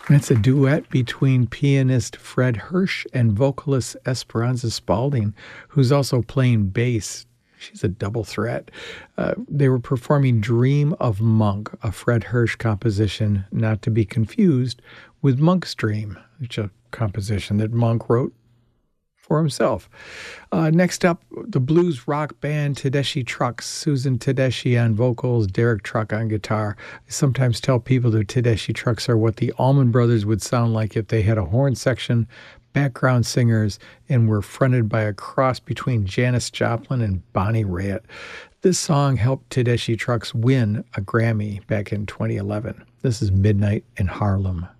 It's a duet between pianist Fred Hirsch and vocalist Esperanza Spalding, who's also playing bass. She's a double threat. They were performing Dream of Monk, a Fred Hirsch composition, not to be confused with Monk's Dream, which is a composition that Monk wrote for himself. Next up, the blues rock band Tedeschi Trucks, Susan Tedeschi on vocals, Derek Truck on guitar. I sometimes tell people that Tedeschi Trucks are what the Allman Brothers would sound like if they had a horn section, background singers, and were fronted by a cross between Janis Joplin and Bonnie Raitt. This song helped Tedeschi Trucks win a Grammy back in 2011. This is Midnight in Harlem.